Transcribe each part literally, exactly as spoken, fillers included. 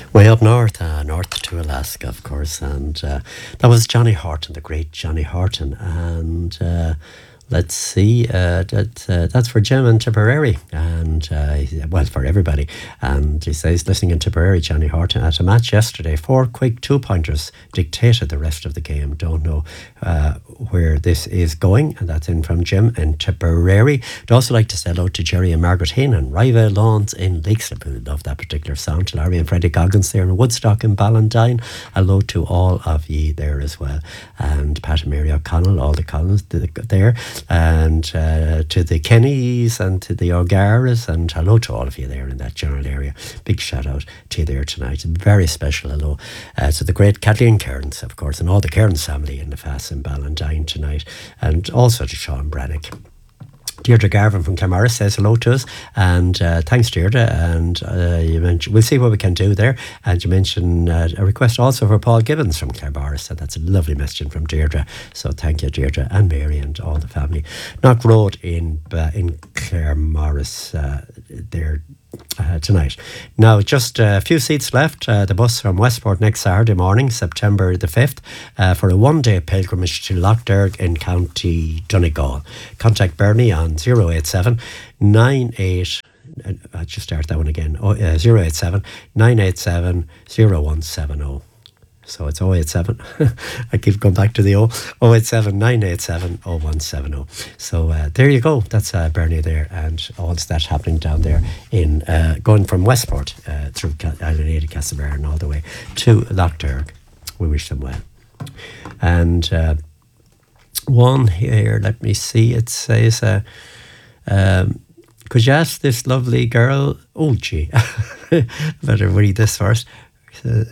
Way up north, uh, north to Alaska, of course, and uh, that was Johnny Horton, the great Johnny Horton, and uh, let's see, uh, that, uh, that's for Jim in Tipperary, and uh, well, for everybody. And he says, listening in Tipperary, Johnny Horton, at a match yesterday, four quick two-pointers dictated the rest of the game. Don't know uh, where this is going, and that's in from Jim in Tipperary. I'd also like to say hello to Jerry and Margaret Heenan, Riva Lawns in Leixlip, who love that particular sound, to Larry and Freddie Goggins there in Woodstock in Ballantyne. Hello to all of ye there as well, and Pat and Mary O'Connell, all the Collins there, and uh, to the Kennys and to the O'Garas, and hello to all of you there in that general area. Big shout out to you there tonight. Very special hello uh, to the great Kathleen Cairns, of course, and all the Cairns family in the Fass in Ballantyne tonight, and also to Sean Brannick. Deirdre Garvin from Claremorris says hello to us, and uh, thanks, Deirdre. And uh, you mentioned, we'll see what we can do there. And you mentioned uh, a request also for Paul Gibbons from Claremorris, and that's a lovely message from Deirdre. So thank you, Deirdre and Mary and all the family. Knock Road in uh, in Claremorris uh, there. Uh, tonight. Now, just a few seats left. Uh, the bus from Westport next Saturday morning, September the fifth, uh, for a one-day pilgrimage to Lough Derg in County Donegal. Contact Bernie on zero eight seven nine eight. I'll just start that one again. Oh, uh, zero eight seven nine eight seven zero one seven zero. So it's oh eight seven. I keep going back to the O. oh eight seven nine eight seven oh one seven oh. So uh, there you go. That's uh, Bernie there, and all that happening down there in uh, going from Westport uh, through Island Castlebar and all the way to Lough Derg. We wish them well. And uh, one here, let me see. It says, uh, um, could you ask this lovely girl? Oh, gee, better read this first. Uh,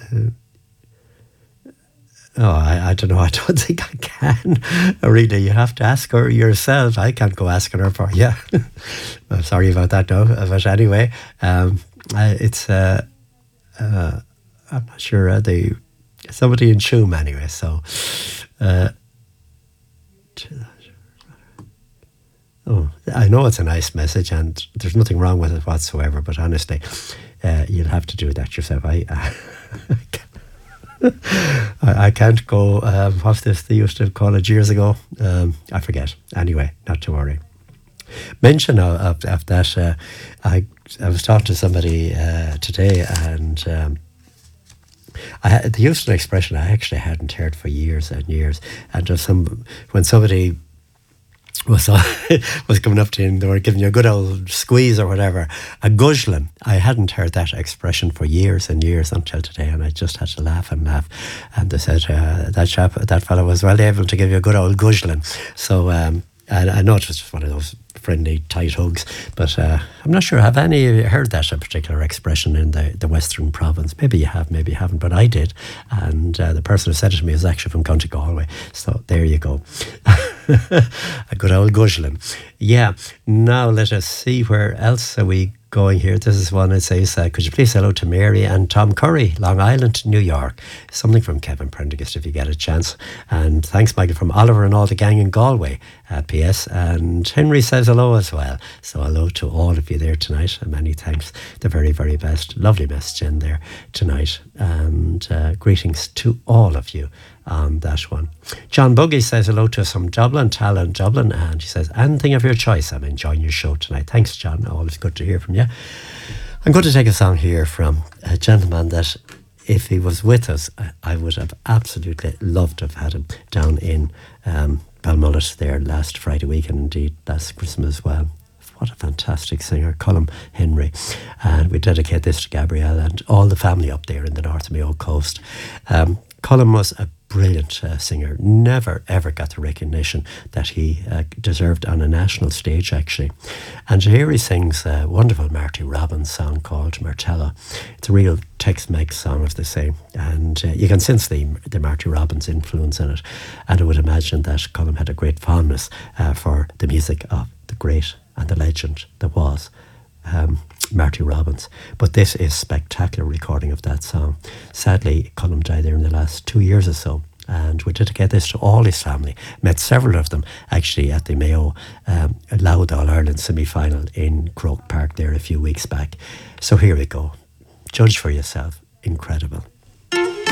Oh, I, I don't know. I don't think I can. Really, you have to ask her yourself. I can't go asking her for you. I'm sorry about that, though. But anyway, um, uh, it's, uh, uh, I'm not sure, uh, they, somebody in Shoom anyway, so, uh, oh, I know it's a nice message and there's nothing wrong with it whatsoever, but honestly, uh, you'll have to do that yourself. I, I I, I can't go, um, what's this they used to call it years ago? Um, I forget. Anyway, not to worry. Mention of, of, of that, uh, I, I was talking to somebody uh, today, and um, I had, they used an expression I actually hadn't heard for years and years. And there's some, when somebody was uh, was coming up to you and they were giving you a good old squeeze or whatever, a guzlin. I hadn't heard that expression for years and years until today, and I just had to laugh and laugh. And they said uh, that chap, that fellow was well able to give you a good old guzlin. So um, I, I know it was just one of those friendly tight hugs, but uh, I'm not sure, have any of you heard that a particular expression in the, the Western Province? Maybe you have, maybe you haven't, but I did, and uh, the person who said it to me was actually from County Galway, so there you go. A good old guzlin. Yeah, now let us see, where else are we going here? This is one that says, uh, could you please say hello to Mary and Tom Curry, Long Island, New York. Something from Kevin Prendergast if you get a chance. And thanks, Michael, from Oliver and all the gang in Galway, uh, P S. And Henry says hello as well. So hello to all of you there tonight, and many thanks. The very, very best. Lovely message in there tonight. And uh, greetings to all of you on that one. John Buggy says hello to us from Dublin, Talon, Dublin, and he says, anything of your choice. I'm enjoying your show tonight. Thanks, John. Always good to hear from you. I'm going to take a song here from a gentleman that, if he was with us, I, I would have absolutely loved to have had him down in um, Balmullet there last Friday week, and indeed last Christmas as well. What a fantastic singer, Colm Henry. And we dedicate this to Gabrielle and all the family up there in the North Mayo coast. Um, Colm was a brilliant uh, singer, never ever got the recognition that he uh, deserved on a national stage, actually. And here he sings a wonderful Marty Robbins song called Martella. It's a real Tex-Mex song, as they say, and uh, you can sense the, the Marty Robbins influence in it. And I would imagine that Colm had a great fondness uh, for the music of the great and the legend that was um, Marty Robbins. But this is a spectacular recording of that song. Sadly, Colm died there in the last two years or so, and we dedicate this to all his family. Met several of them actually at the Mayo um, Louth All-Ireland semi-final in Croke Park there a few weeks back. So here we go. Judge for yourself. incredible.